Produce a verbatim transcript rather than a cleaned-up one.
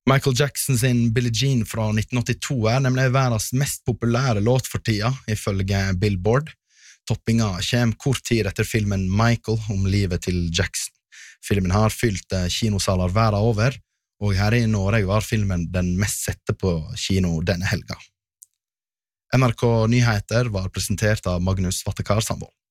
Michael Jackson sin Billie Jean fra nitten åttito er nemlig verdens mest populære låt for tida, ifølge Billboard. Toppinga kjem kort tid etter filmen Michael om livet til Jackson. Filmen har fylt kinosaler verden over, og her i Norge var filmen den mest sette på kino denne helga. N R K Nyheter var presentert av Magnus Vattekar Sandvold.